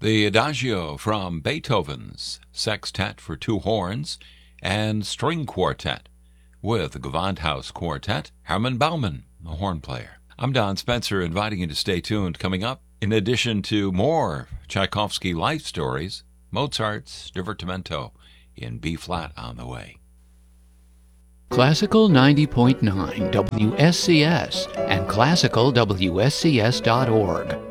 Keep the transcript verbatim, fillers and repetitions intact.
The Adagio from Beethoven's Sextet for Two Horns and String Quartet with the Gewandhaus Quartet, Hermann Baumann, the horn player. I'm Don Spencer, inviting you to stay tuned. Coming up, in addition to more Tchaikovsky life stories, Mozart's Divertimento in B-flat on the way. Classical ninety point nine W S C S and classical W S C S dot org.